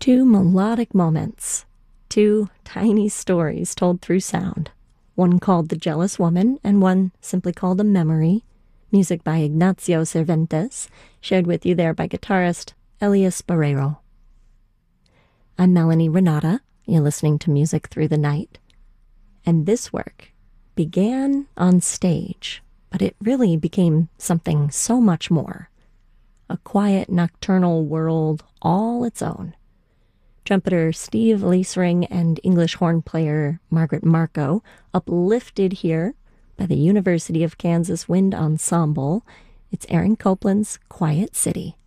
Two melodic moments, two tiny stories told through sound, one called The Jealous Woman and one simply called A Memory, music by Ignacio Cervantes, shared with you there by guitarist Elias Barrero. I'm Melanie Renata, you're listening to Music Through the Night, and this work began on stage, but it really became something so much more. A quiet nocturnal world all its own. Trumpeter Steve Leisring and English horn player Margaret Marco, uplifted here by the University of Kansas Wind Ensemble. It's Aaron Copland's Quiet City.